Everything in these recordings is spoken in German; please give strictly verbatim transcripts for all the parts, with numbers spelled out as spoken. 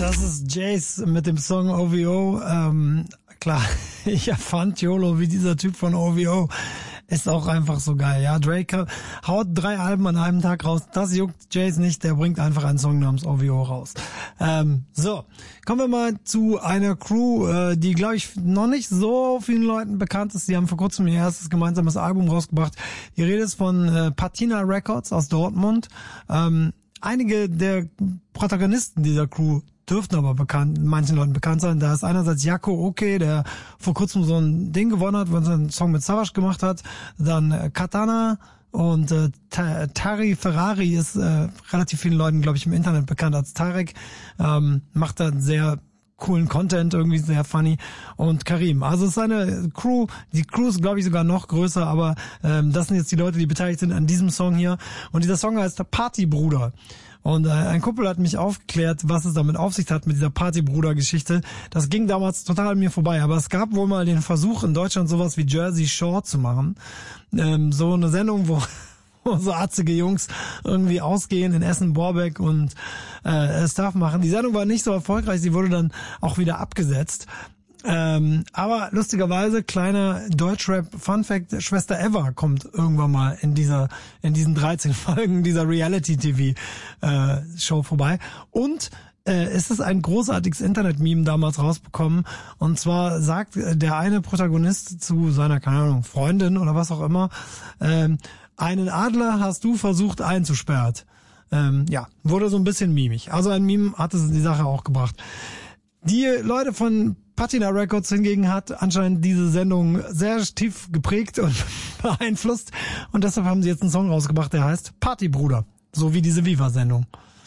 Das ist Jace mit dem Song O V O. Ähm, klar, ich erfand YOLO wie dieser Typ von O V O. Ist auch einfach so geil. Ja, Drake haut drei Alben an einem Tag raus. Das juckt Jace nicht. Der bringt einfach einen Song namens O V O raus. Ähm, so, kommen wir mal zu einer Crew, äh, die, glaube ich, noch nicht so vielen Leuten bekannt ist. Die haben vor kurzem ihr erstes gemeinsames Album rausgebracht. Die Rede ist von äh, Patina Records aus Dortmund. Ähm, einige der Protagonisten dieser Crew dürften aber bekannt, manchen Leuten bekannt sein. Da ist einerseits Jaco Oke, der vor kurzem so ein Ding gewonnen hat, wo er einen Song mit Savage gemacht hat. Dann äh, Katana und äh, Tari Ferrari ist äh, relativ vielen Leuten, glaube ich, im Internet bekannt als Tarek. Ähm, macht da sehr coolen Content, irgendwie sehr funny. Und Karim. Also es ist eine Crew, die Crew ist, glaube ich, sogar noch größer, aber ähm, das sind jetzt die Leute, die beteiligt sind an diesem Song hier. Und dieser Song heißt Partybruder. Und äh, ein Kumpel hat mich aufgeklärt, was es damit auf sich hat mit dieser Partybruder-Geschichte. Das ging damals total an mir vorbei. Aber es gab wohl mal den Versuch, in Deutschland sowas wie Jersey Shore zu machen. Ähm, so eine Sendung, wo wo so arzige Jungs irgendwie ausgehen in Essen-Borbeck und äh, Stuff machen. Die Sendung war nicht so erfolgreich, sie wurde dann auch wieder abgesetzt. Ähm, aber lustigerweise, kleiner Deutschrap-Fun-Fact, Schwester Eva kommt irgendwann mal in dieser, in diesen dreizehn Folgen dieser Reality-T V-Show vorbei. Und äh, es ist ein großartiges Internet-Meme damals rausbekommen. Und zwar sagt der eine Protagonist zu seiner, keine Ahnung, Freundin oder was auch immer, ähm, einen Adler hast du versucht einzusperren. Ähm, ja, wurde so ein bisschen mimig. Also ein Meme hat es die Sache auch gebracht. Die Leute von Patina Records hingegen hat anscheinend diese Sendung sehr tief geprägt und beeinflusst. Und deshalb haben sie jetzt einen Song rausgebracht, der heißt Partybruder. So wie diese Viva-Sendung.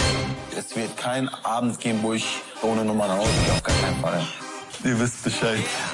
Es wird keinen Abend geben, wo ich ohne Nummer nach Hause gehe, auf gar keinen Fall. Ihr wisst Bescheid.